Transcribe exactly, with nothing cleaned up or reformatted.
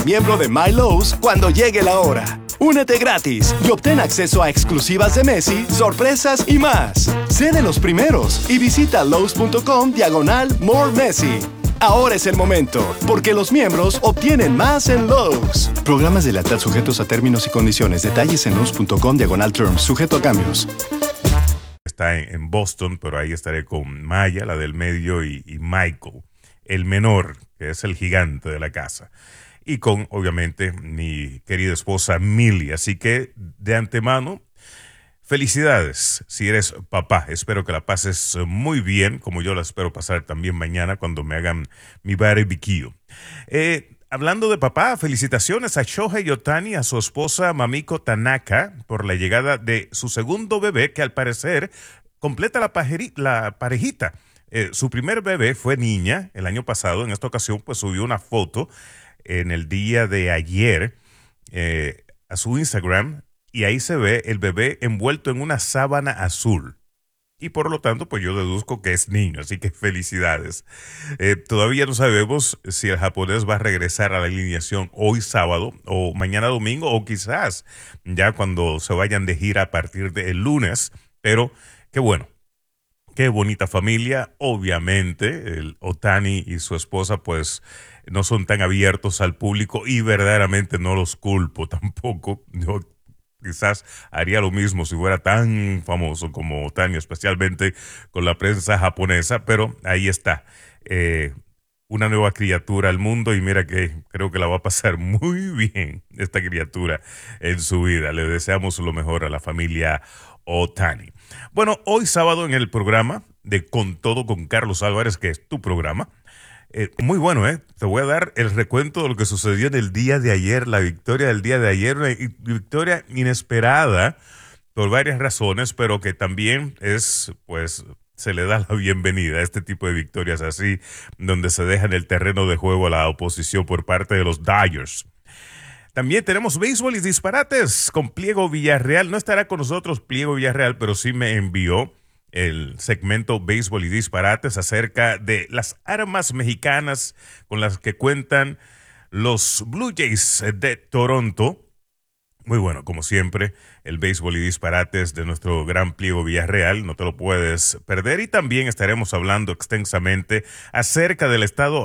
miembro de My Lowe's cuando llegue la hora. Únete gratis y obtén acceso a exclusivas de Messi, sorpresas y más. Sé de los primeros y visita Lowe's.com diagonal More Messi. Ahora es el momento, porque los miembros obtienen más en Lowe's. Programas de lealtad sujetos a términos y condiciones. Detalles en Lowe's.com diagonal terms, sujeto a cambios. Está en, en Boston, pero ahí estaré con Maya, la del medio, y, y Michael, el menor, que es el gigante de la casa. Y con, obviamente, mi querida esposa Millie. Así que, de antemano, felicidades si eres papá. Espero que la pases muy bien, como yo la espero pasar también mañana cuando me hagan mi barbecue. Eh, hablando de papá, felicitaciones a Shohei Ohtani, a su esposa Mamiko Tanaka, por la llegada de su segundo bebé, que al parecer completa la, pajeri- la parejita. Eh, su primer bebé fue niña el año pasado. En esta ocasión, pues subió una foto en el día de ayer eh, a su Instagram, y ahí se ve el bebé envuelto en una sábana azul. Y por lo tanto, pues yo deduzco que es niño, así que felicidades. Eh, todavía no sabemos si el japonés va a regresar a la alineación hoy sábado o mañana domingo, o quizás ya cuando se vayan de gira a partir del lunes. Pero qué bueno. Qué bonita familia. Obviamente, el Ohtani y su esposa, pues, no son tan abiertos al público y verdaderamente no los culpo tampoco. Yo quizás haría lo mismo si fuera tan famoso como Ohtani, especialmente con la prensa japonesa, pero ahí está. Eh, una nueva criatura al mundo, y mira que creo que la va a pasar muy bien esta criatura en su vida. Le deseamos lo mejor a la familia Ohtani. Bueno, hoy sábado en el programa de Con Todo con Carlos Álvarez, que es tu programa, eh, muy bueno, ¿eh? Te voy a dar el recuento de lo que sucedió en el día de ayer, la victoria del día de ayer, una victoria inesperada por varias razones, pero que también es, pues, se le da la bienvenida a este tipo de victorias así, donde se deja en el terreno de juego a la oposición por parte de los Dodgers. También tenemos béisbol y disparates con Pliego Villarreal. No estará con nosotros Pliego Villarreal, pero sí me envió el segmento béisbol y disparates acerca de las armas mexicanas con las que cuentan los Blue Jays de Toronto. Muy bueno, como siempre, el béisbol y disparates de nuestro gran Pliego Villarreal. No te lo puedes perder. Y también estaremos hablando extensamente acerca del estado